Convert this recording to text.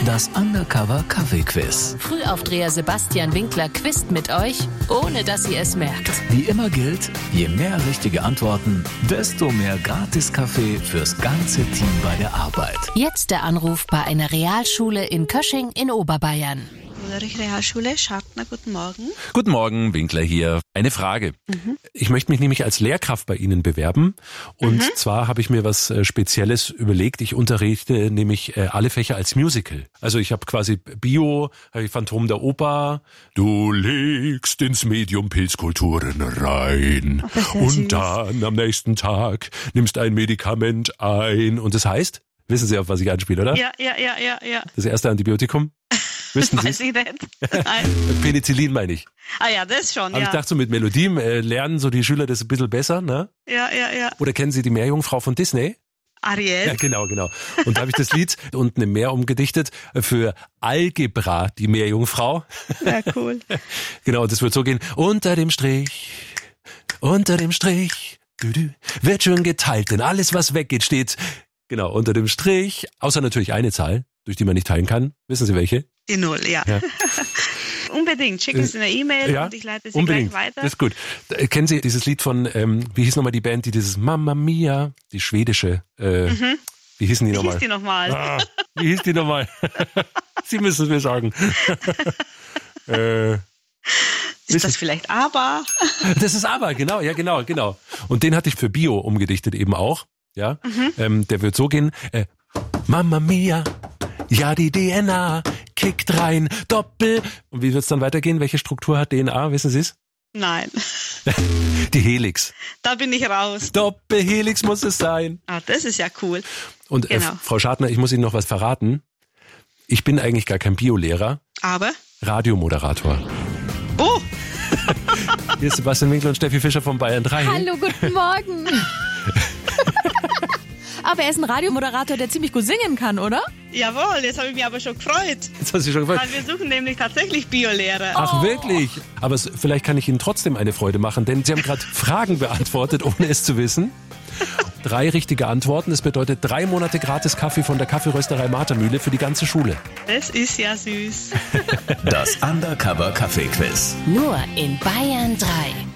Das Undercover Kaffee-Quiz. Frühaufdreher Sebastian Winkler quizt mit euch, ohne dass ihr es merkt. Wie immer gilt, je mehr richtige Antworten, desto mehr Gratis-Kaffee fürs ganze Team bei der Arbeit. Jetzt der Anruf bei einer Realschule in Kösching in Oberbayern. Realschule, Schartner, guten Morgen. Guten Morgen, Winkler hier. Eine Frage. Ich möchte mich nämlich als Lehrkraft bei Ihnen bewerben. Und zwar habe ich mir was Spezielles überlegt. Ich unterrichte nämlich alle Fächer als Musical. Also ich habe quasi Bio, habe ich Phantom der Oper. Du legst ins Medium Pilzkulturen rein. Und dann am nächsten Tag nimmst ein Medikament ein. Und das heißt, wissen Sie, auf was ich anspiele, oder? Ja. Das erste Antibiotikum? Wissen Sie? Weiß ich nicht. Nein. Penicillin meine ich. Ah ja, das schon, Aber ja. ich dachte so, mit Melodien lernen so die Schüler das ein bisschen besser, ne? Ja. Oder kennen Sie die Meerjungfrau von Disney? Ariel. Ja, genau. Und da habe ich das Lied und eine Meer umgedichtet für Algebra, die Meerjungfrau. Ja, cool. Genau, das wird so gehen. Unter dem Strich, wird schön geteilt, denn alles, was weggeht, steht, genau, unter dem Strich, außer natürlich eine Zahl, durch die man nicht teilen kann. Wissen Sie welche? Die 0, ja. Unbedingt, schicken Sie eine E-Mail und ich leite sie unbedingt. gleich weiter. Das ist gut. Kennen Sie dieses Lied von, wie hieß nochmal die Band, die dieses Mamma Mia, die schwedische, wie hießen die nochmal? Wie hieß die nochmal? Sie müssen es mir sagen. Ist das vielleicht Aber? Das ist Aber, genau. Und den hatte ich für Bio umgedichtet eben auch. Ja, der wird so gehen, Mamma Mia, ja die DNA kickt rein, Doppel. Und wie wird's dann weitergehen? Welche Struktur hat DNA, wissen Sie es? Nein. Die Helix. Da bin ich raus. Doppelhelix muss es sein. Ah, das ist ja cool. Und Genau. Frau Schartner, ich muss Ihnen noch was verraten. Ich bin eigentlich gar kein Biolehrer. Aber? Radiomoderator. Oh! Hier ist Sebastian Winkler und Steffi Fischer von Bayern 3. Hallo, guten Morgen. Aber er ist ein Radiomoderator, der ziemlich gut singen kann, oder? Jawohl, jetzt habe ich mich aber schon gefreut. Jetzt hast du schon gefragt. Weil wir suchen nämlich tatsächlich Biolehrer. Ach, wirklich? Aber vielleicht kann ich Ihnen trotzdem eine Freude machen, denn Sie haben gerade Fragen beantwortet, ohne es zu wissen. 3 richtige Antworten. Das bedeutet 3 Monate gratis Kaffee von der Kaffeerösterei Martermühle für die ganze Schule. Das ist ja süß. Das Undercover Kaffee-Quiz. Nur in Bayern 3.